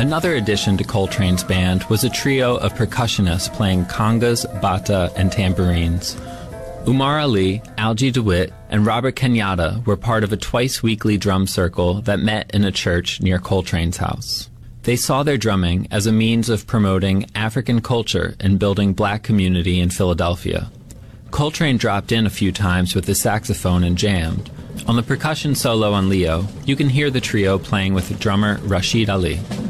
Another addition to Coltrane's band was a trio of percussionists playing congas, bata, and tambourines. Umar Ali, Algie DeWitt, and Robert Kenyatta were part of a twice-weekly drum circle that met in a church near Coltrane's house. They saw their drumming as a means of promoting African culture and building black community in Philadelphia. Coltrane dropped in a few times with the saxophone and jammed. On the percussion solo on Leo, you can hear the trio playing with drummer Rashid Ali.